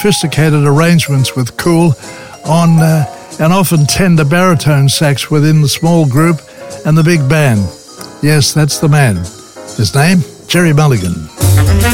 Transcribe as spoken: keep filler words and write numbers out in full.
sophisticated arrangements with Cool on uh, an often tender baritone sax within the small group and the big band. Yes, that's the man. His name, Gerry Mulligan.